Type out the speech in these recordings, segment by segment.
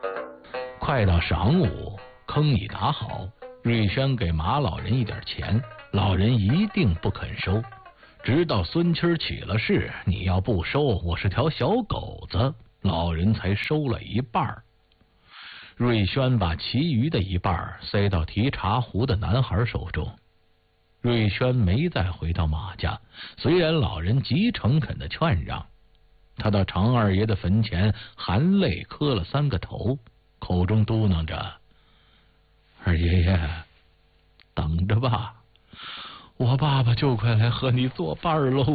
快到晌午，坑已打好，瑞轩给马老人一点钱，老人一定不肯收，直到孙七起了事，你要不收，我是条小狗子，老人才收了一半。瑞轩把其余的一半塞到提茶壶的男孩手中。瑞轩没再回到马家，虽然老人极诚恳的劝让，他到常二爷的坟前含泪磕了3个头，口中嘟囔着：“二爷爷，等着吧，我爸爸就快来和你作伴喽。”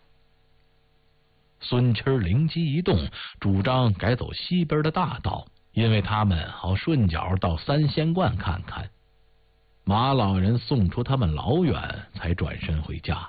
孙七灵机一动，主张改走西边的大道，因为他们好顺脚到三仙观看看。马老人送出他们老远，才转身回家。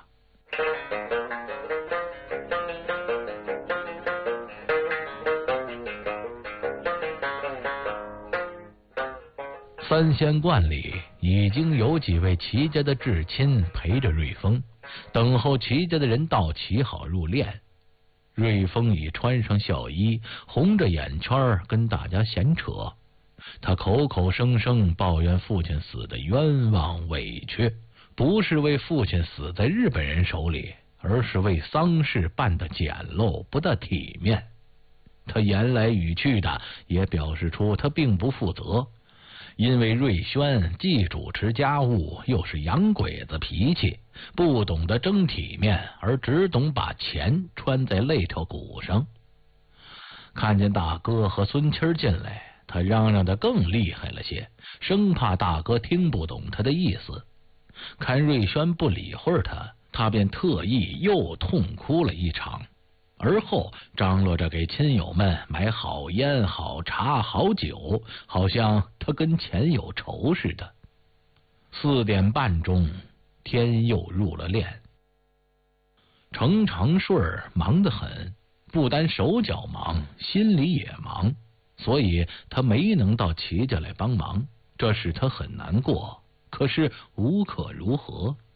三仙观里已经有几位齐家的至亲陪着瑞丰，等候齐家的人到齐好入殓。瑞丰已穿上孝衣，红着眼圈跟大家闲扯，他口口声声抱怨父亲死的冤枉委屈，不是为父亲死在日本人手里，而是为丧事办得简陋不大体面。他言来语去的也表示出他并不负责，因为瑞轩既主持家务，又是洋鬼子脾气，不懂得争体面，而只懂把钱穿在肋条骨上。看见大哥和孙七进来，他嚷嚷的更厉害了些，生怕大哥听不懂他的意思。看瑞轩不理会他，他便特意又痛哭了一场，而后张罗着给亲友们买好烟、好茶、好酒，好像他跟钱有仇似的。4点半钟，天又入了殓。程长顺忙得很，不单手脚忙，心里也忙，所以他没能到齐家来帮忙，这使他很难过，可是无可如何。